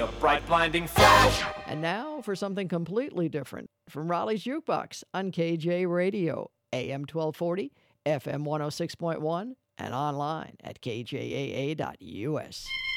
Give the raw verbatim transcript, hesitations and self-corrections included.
bright blinding flash. And now for something completely different from Raleigh's Jukebox on K J Radio, A M twelve forty, F M one oh six point one, and online at K J A A dot U S.